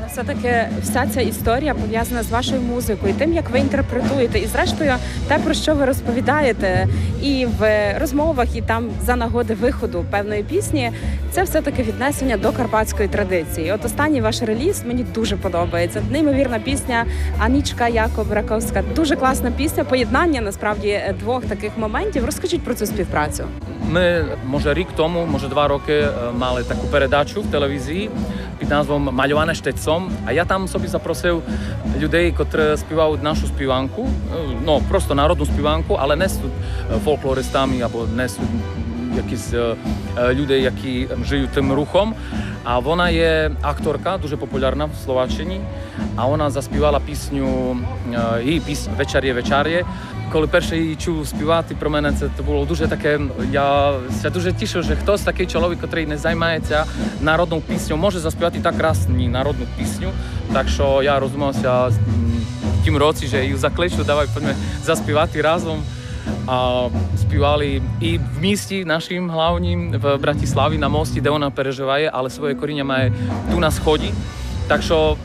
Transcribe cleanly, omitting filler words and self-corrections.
Все-таки вся ця історія пов'язана з вашою музикою, тим, як ви інтерпретуєте, і зрештою те, про що ви розповідаєте і в розмовах, і там за нагоди виходу певної пісні, це все-таки віднесення до карпатської традиції. От останній ваш реліз мені дуже подобається. Неймовірна пісня Анічка Якоб-Раковська. Дуже класна пісня, поєднання, насправді, двох таких моментів. Розкажіть про цю співпрацю. Ми, може рік тому, може 2 роки мали таку передачу в телевізії під назвом «Малюване штецом». А я там собі запросив людей, котрі співають нашу співанку, ну, просто народну співанку, але не з фольклористами або не з якісь люди, які живуть тим рухом. А вона є акторка, дуже популярна в Словаччині. А вона заспівала пісню, її пісню «Вечар є». Коли перше її чув співати, про мене це було дуже таке, я дуже тішив, що хтось такий чоловік, який не займається народною пісню, може заспівати так красну народну пісню. Так що я розумівся в тім році, що її закличу, давай поďme заспівати разом. A spívali i v místě naším hlavním v Bratislavi na mosti, kde ona prežívaje, ale svoje korene má tu na schodí. Takže